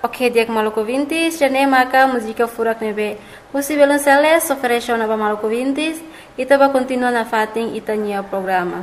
Ok, diak Maluku Vintis, jane maka música furak nebe. Husi belonceles ofereceu na Maluku Vintis, ita ba continua na fating ita nia programa.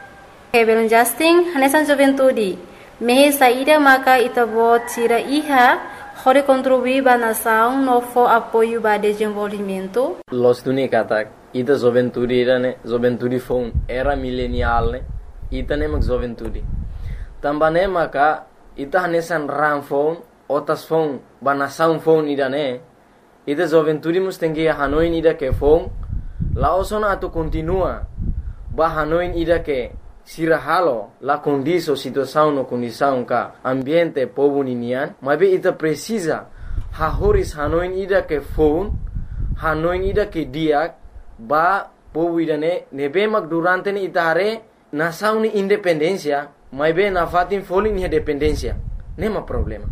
Ok, belon Justin, hanesan juventude. Mehe saída maka ita bo tira iha, hore contribuir ba nação no fo apoio ba desenvolvimento. Los tuni katak, ita juventude ne, juventude phone era millennial ne, ita ne mak juventude. Tambane maka ita hanesan ram phone, otas phone ba nação phone ida ne, ita juventude mus tengi Hanoi ida ke phone, laosona atu continua ba Hanoi ida ke sirahalo la condição situação no condição ka ambiente povo ninian, mas ita precisa hahoris Hanoi ida ke phone, Hanoi ida ke diak ba povo ida ne nebe mak durante ni ita hare nação ni independência, mas na fatin foling ni dependência, nema problema.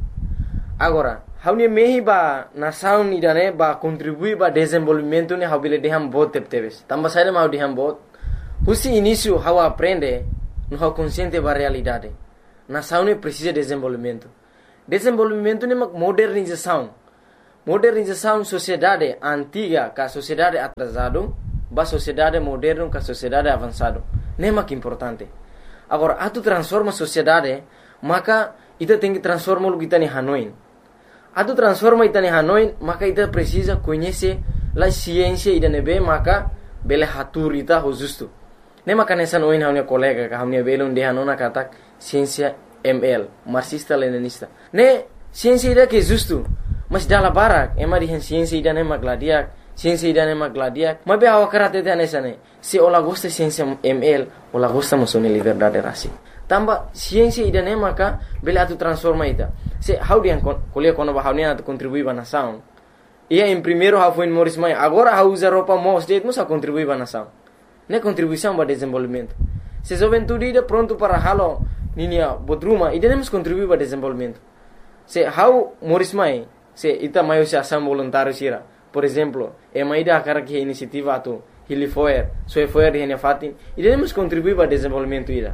Agora, haune mehi ba nação ida ne ba contribuir ba desenvolvimento ne habile deham bot tepteves. Tamba saída mau deham bot. Husi início how aprende no how consciente ba realidade. Nação ne precisa de desenvolvimento. Desenvolvimento ne mak modernização. Modernização sociedade antiga ka sociedade atrasado, ba sociedade moderno ka sociedade avançado. Ne mak importante. Agora, atu transforma sociedade, maka ita tem que transformar o que está em Hanoi. Atu transforma ita em Hanoi, maka ita precisa conhecer a ciência ida nebe, maka bele hatur ita ho justo. Ne maka nessa noin haunia colega ka haunia belon de hanona katak ciência ML, marxista leninista. Ne ciência ida que justo, mas dala barak, ema di ciência ida ne magladiak, ciência ida ne magladiak. Mas be awa karate te nessa ne. Se ola gosta ciência ML, ola gosta mosone liberdade rasi. Tamba ciência ida ne maka bele atu transforma ita. Se how dia kuliah kono ba haunia atu contribui ba nação. Ia em primeiro how foi Morris Mai, agora how usa roupa mos det musa contribui ba nação. Ne contribuição ba desenvolvimento. Se juventude ida pronto para halo ninia bodruma, ida nemos contribui ba desenvolvimento. Se how Morris Mai, se ita maio se ação voluntário sira. Por exemplo, ida akara que iniciativa atu Hilifoer, Soefoer di fatin, ida nemos contribui ba desenvolvimento ida.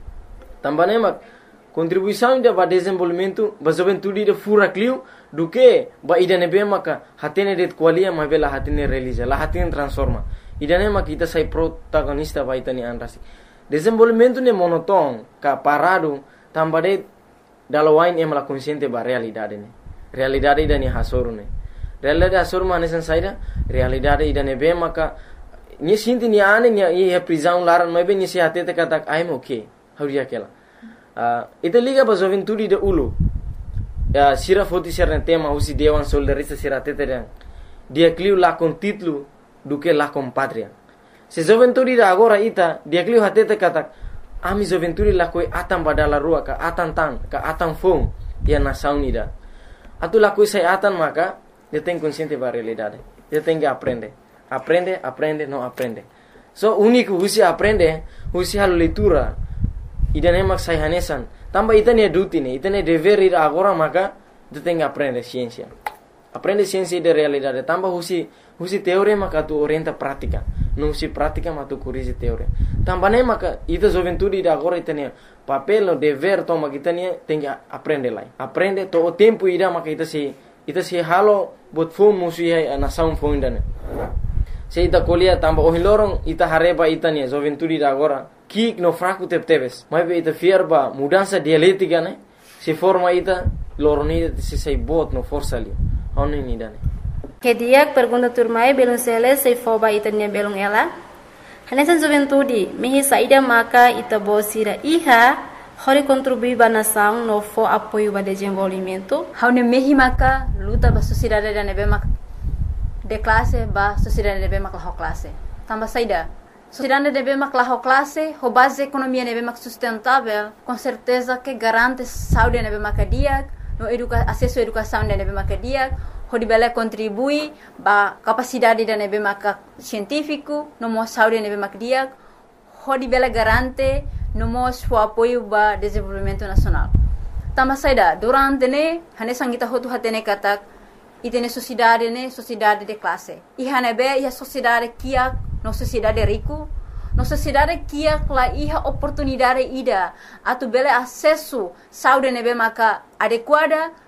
Também mak contribuição ida ba desenvolvimento ba juventude ida fura clio do que ba ida nebe maka hatene det qualia ma bela hatene realiza, la hatene transforma. Ida ne mak ita sai protagonista ba ita ni anrasi. Desenvolvimento ne monoton ka parado tambade dalawain em la consciente ba realidade ne. Realidade ida ni hasoru ne. Realidade hasoru ma nesan saida, realidade ida nebe maka ni sinti ni ane ni ia prisão laran ma be ni se hatete katak I'm okay. How dia kela. Ita liga ba juventude de ulu. Sira foti serna tema usi dewan soldarista sira tete dia clio la con título do que la com pátria. Se juventude da agora ita dia clio hatete katak ami juventude la koi atam badala rua ka atan tan ka atam fong dia nação nida. Atu la koi sai atan maka dia tem consciente ba realidade. Dia tem que aprender. Aprende, não aprende. So único usi aprende, usi hal leitura. Ida nemak sai hanesan. Tamba ita ne duty ne, ita ne dever ida agora maka ita tem que aprender ciência. Aprende ciência de realidade. Tamba husi teoria maka tu orienta prática. Não husi prática maka tu corrige teoria. Tamba ne maka ita juventude ida agora ita ne papel no dever toma kita ne tem que aprender lá. Aprende todo o tempo ida maka ita se halo bot phone musi a nação phone dane. Se ita colia tamba ohilorong ita hareba ita ne juventude ida agora kik no fraco tepteves. Mas ita fierba mudança dialética ne se forma ita loroni se sai bot no força ali. Oni ni dane. Que dia pergunta turmai belum sele se foba ita nia belum ela. Hanesan juventude mehi saída maka ita bosira iha hori contribuir ba nação no fo apoio ba desenvolvimento. Haune mehi maka luta ba sociedade da nebe mak de classe ba sociedade nebe mak la classe. Tamba saída. Sociedade nebe mak la classe, ho base economia nebe mak sustentável, com certeza que garante saúde nebe mak dia, no acesso à educação nebe mak dia. Hodi bela contribui ba capacidade da nebe maka científico no mo saúde nebe mak dia. Hodi bela garante no mo o apoio ba desenvolvimento nacional. Tama saida durante ne hane sangita hotu hatene katak itene sociedade de classe. Iha nebe ia sociedade kia no sociedade rico, no sociedade kia la iha oportunidade ida atu bela acesso saúde nebe maka adequada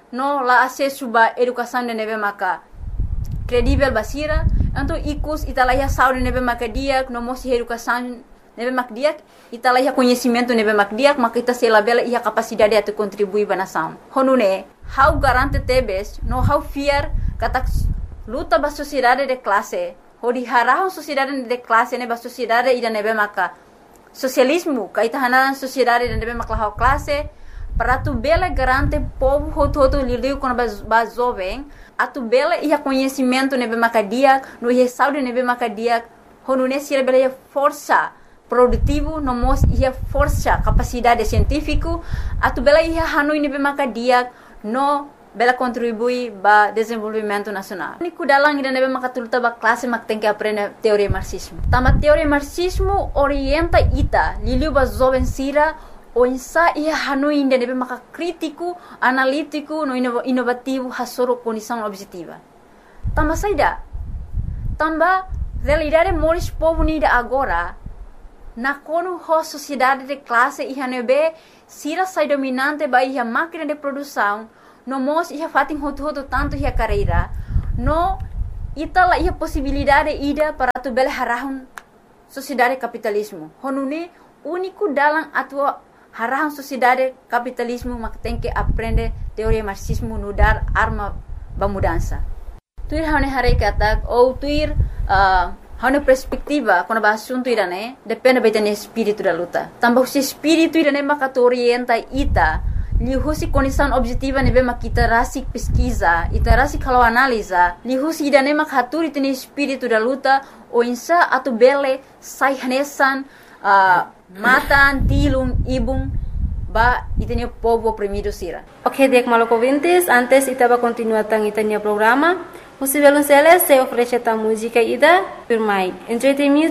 no la acesso ba educação de nebe maka credível basira, então icus italaya saúde nebe maka diak, no mosi educação nebe mak diak, italaya conhecimento nebe mak diak, maka ita se labela ia capacidade de contribuir ba nação. Honune, how garante tebes, no how fear kata luta ba sociedade de classe, hodi harahon sociedade de classe nebe sociedade ida nebe maka socialismo, kaita hanaran sociedade de nebe maka classe, para tu bela garante povo hoto lidiu com ba jovem, a tu bela ia conhecimento nebe maka diak, no ia saúde nebe maka diak, honune se bela ia força produtivo, no mos ia força capacidade científico, a tu bela ia hanui nebe maka diak, no bela contribui ba desenvolvimento nacional. Ni kudalang ida nebe maka tuluta ba classe mak tem que aprender teoria marxismo. Tama teoria marxismo orienta ita liliu ba jovem sira o insa ia hanui ida nebe maka crítico, analítico, no inovativo hasoro condição objetiva. Tama saida. Tamba realidade moris povo nida agora na kono ho sociedade de classe ia nebe sira sai dominante ba ia máquina de produção, no mos ia fatin hoto tanto ia carreira, no itala ia possibilidade ida para tu bel harahun sociedade capitalismo. Honune único dalam atua harahun sociedade capitalismo mak tem que aprender teoria marxismo no dar arma ba mudança. Tuir hane hare katak ou tuir hane perspectiva quando ba assunto irane depende betene espírito da luta. Tambah se espírito irane maka tu orienta ita lihusi condição objetiva nebe makita rasik pesquisa, ita rasik kalau analisa, lihusi idane mak haturi tene espírito da luta o insa atu bele sai hanesan matan tilum ibum ba itene povo oprimido sira. Ok, dek maloko ouvintes, antes ita va continuar tang itanya programa. Musivelun Celes se ofrece ta música ida, firmai. Entretenimento